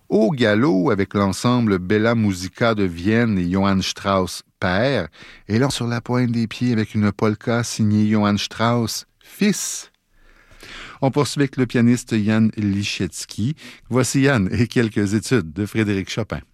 au galop avec l'ensemble Bella Musica de Vienne et Johann Strauss père, et là sur la pointe des pieds avec une polka signée Johann Strauss fils. On poursuit avec le pianiste Jan Liszewski. Voici Jan et quelques études de Frédéric Chopin.